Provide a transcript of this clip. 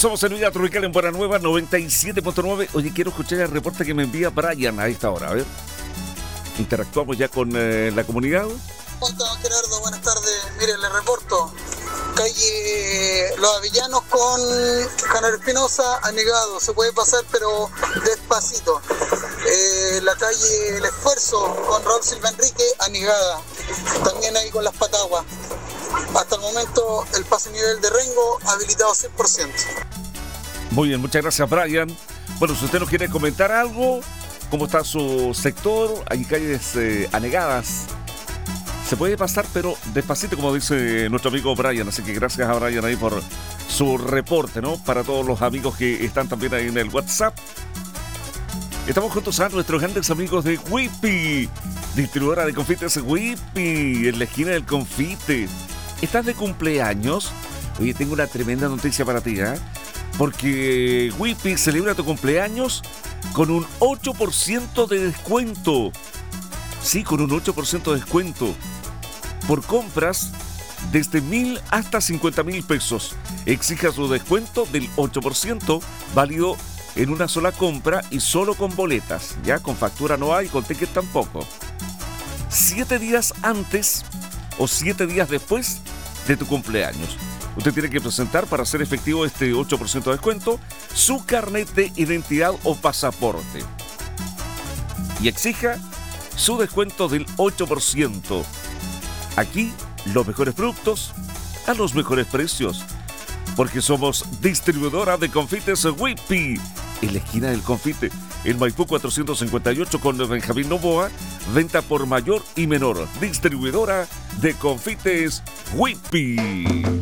Somos en Unidad Tropical en Buena Nueva 97.9. Oye, quiero escuchar el reporte que me envía Brian a esta hora. A ver, interactuamos ya con la comunidad. ¿Cómo está, Gerardo? Buenas tardes. Mire, le reporto. Calle Los Avellanos con Canal Espinosa, anegado. Se puede pasar, pero despacito. La calle El Esfuerzo con Raúl Silva Enrique, anegada. También ahí con las Pataguas. Hasta el momento, el pase nivel de Rengo habilitado 100%. Muy bien, muchas gracias, Brian. Bueno, si usted nos quiere comentar algo, cómo está su sector, hay calles anegadas. Se puede pasar, pero despacito, como dice nuestro amigo Brian. Así que gracias a Brian ahí por su reporte, ¿no? Para todos los amigos que están también ahí en el WhatsApp. Estamos juntos a nuestros grandes amigos de Whippy, distribuidora de confites Whippy, en la esquina del confite. ¿Estás de cumpleaños? Oye, tengo una tremenda noticia para ti, ¿eh? Porque Whippy celebra tu cumpleaños con un 8% de descuento. Sí, con un 8% de descuento. Por compras desde 1,000 hasta 50,000 pesos. Exija su descuento del 8%, válido en una sola compra y solo con boletas. Ya, con factura no hay, con ticket tampoco. 7 días antes o 7 días después de tu cumpleaños. Usted tiene que presentar para hacer efectivo este 8% de descuento su carnet de identidad o pasaporte. Y exija su descuento del 8%. Aquí, los mejores productos a los mejores precios. Porque somos distribuidora de confites Whippy. En la esquina del confite, en Maipú 458 con Benjamín Novoa. Venta por mayor y menor. Distribuidora de confites Whippy.